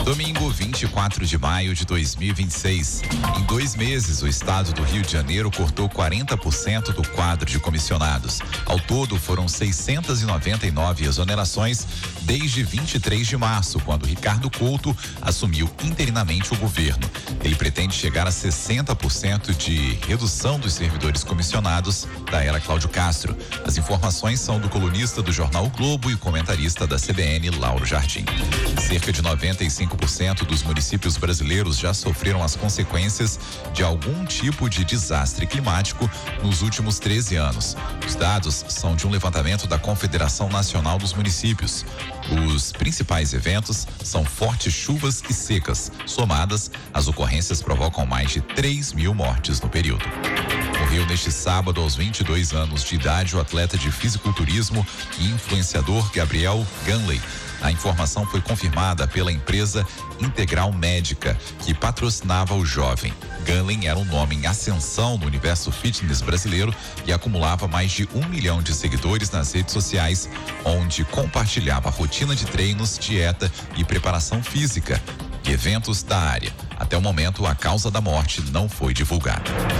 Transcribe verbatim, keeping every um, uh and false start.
Domingo, vinte e quatro de maio de dois mil e vinte e seis. Em dois meses, o estado do Rio de Janeiro cortou quarenta por cento do quadro de comissionados. Ao todo, foram seiscentas e noventa e nove exonerações desde vinte e três de março, quando Ricardo Couto assumiu interinamente o governo. Ele pretende chegar a sessenta por cento de redução dos servidores comissionados da era Cláudio Castro. As informações são do colunista do jornal O Globo e comentarista da C B N, Lauro Jardim. Cerca de noventa e cinco por cento dos municípios brasileiros já sofreram as consequências de algum tipo de desastre climático nos últimos treze anos. Os dados são de um levantamento da Confederação Nacional dos Municípios. Os principais eventos são fortes chuvas e secas. Somadas, as ocorrências provocam mais de três mil mortes no período. Morreu neste sábado, aos vinte e dois anos de idade, o atleta de fisiculturismo e influenciador Gabriel Ganley. A informação foi confirmada pela empresa Integral Médica, que patrocinava o jovem. Ganley era um nome em ascensão no universo fitness brasileiro e acumulava mais de um milhão de seguidores nas redes sociais, onde compartilhava rotina de treinos, dieta e preparação física e eventos da área. Até o momento, a causa da morte não foi divulgada.